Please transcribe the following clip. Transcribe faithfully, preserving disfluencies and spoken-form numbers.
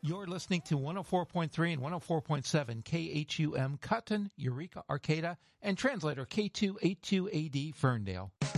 You're listening to one oh four point three and one oh four point seven K H U M Cotton, Eureka, Arcata, and translator K two eighty-two A D Ferndale.